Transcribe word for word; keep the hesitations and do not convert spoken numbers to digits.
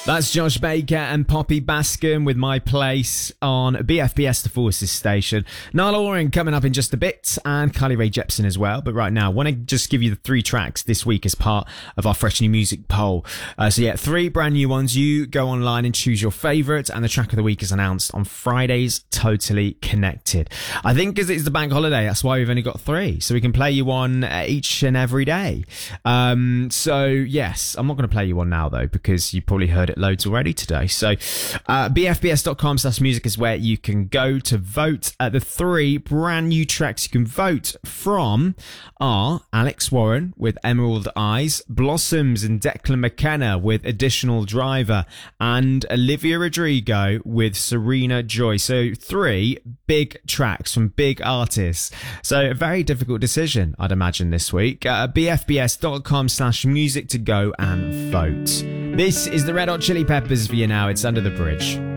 That's Josh Baker and Poppy Bascom with My Place on B F B S The Forces station. Niall Oren coming up in just a bit, and Carly Rae Jepsen as well. But right now, I want to just give you the three tracks this week as part of our Fresh New Music poll. Uh, so yeah, three brand new ones. You go online and choose your favourite, and the track of the week is announced on Friday's Totally Connected. I think because it's the bank holiday, that's why we've only got three, so we can play you one uh, each and every day. Um, so yes, I'm not going to play you one now though, because you probably heard it loads already today. So uh, b f b s dot com slash music is where you can go to vote. At the three brand new tracks you can vote from are Alex Warren with Emerald Eyes, Blossoms and Declan McKenna with Additional Driver, and Olivia Rodrigo with Serena Joy. So three big tracks from big artists. So a very difficult decision, I'd imagine, this week. Uh, b f b s dot com slash music to go and vote. This is the Red Hot Chili Peppers for you now. It's Under the Bridge.